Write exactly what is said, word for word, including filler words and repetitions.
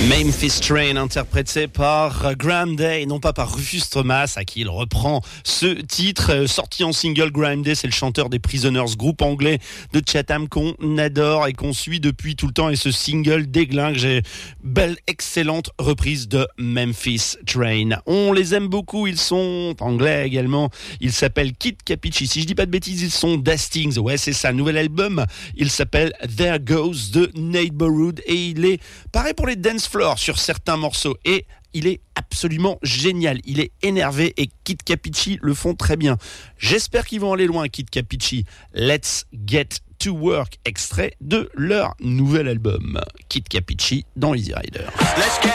Memphis Train, interprété par Graham Day, non pas par Rufus Thomas, à qui il reprend ce titre. Sorti en single, Graham Day, c'est le chanteur des Prisoners, groupe anglais de Chatham qu'on adore et qu'on suit depuis tout le temps. Et ce single déglingue, j'ai belle, excellente reprise de Memphis Train. On les aime beaucoup, ils sont anglais également. Ils s'appellent Kid Capici. Si je dis pas de bêtises, ils sont d'Hastings. Ouais, c'est ça, nouvel album. Il s'appelle There Goes the Neighborhood et il est pareil pour les dance floors sur certains morceaux et il est absolument génial. Il est énervé et Kid Capici le font très bien. J'espère qu'ils vont aller loin, Kid Capici. Let's Get to Work, extrait de leur nouvel album. Kid Capici dans Easy Rider. Let's get